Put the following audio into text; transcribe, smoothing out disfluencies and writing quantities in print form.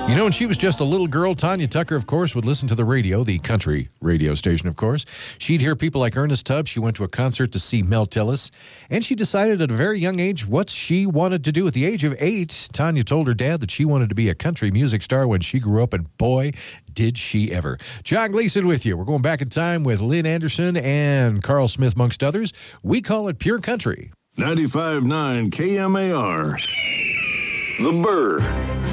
You know, when she was just a little girl, Tanya Tucker, of course, would listen to the radio, the country radio station, of course. She'd hear people like Ernest Tubb. She went to a concert to see Mel Tillis. And she decided at a very young age what she wanted to do. At the age of 8, Tanya told her dad that she wanted to be a country music star when she grew up, and boy, did she ever. John Gleason with you. We're going back in time with Lynn Anderson and Carl Smith, amongst others. We call it Pure Country. 95.9 KMAR. The Bird.